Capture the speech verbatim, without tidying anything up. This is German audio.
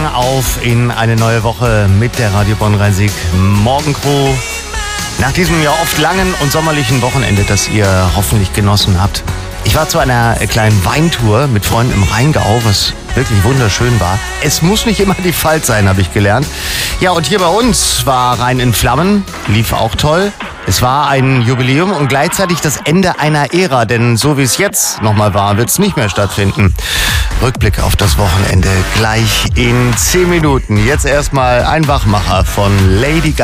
auf in eine neue Woche mit der Radio Bonn Rhein-Sieg Morgencrew. Nach diesem ja oft langen und sommerlichen Wochenende, das ihr hoffentlich genossen habt. Ich war zu einer kleinen Weintour mit Freunden im Rheingau, was wirklich wunderschön war. Es muss nicht immer die Pfalz sein, habe ich gelernt. Ja, und hier bei uns war Rhein in Flammen, lief auch toll. Es war ein Jubiläum und gleichzeitig das Ende einer Ära, denn so wie es jetzt nochmal war, wird es nicht mehr stattfinden. Rückblick auf das Wochenende gleich in zehn Minuten. Jetzt erstmal ein Wachmacher von Lady Gaga.